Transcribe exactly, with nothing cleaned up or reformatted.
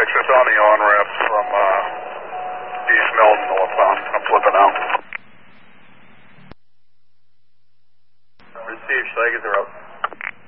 Texas on the on-ramp from uh, East Milton northbound. I'm flipping out. Receive, Schlegers are out.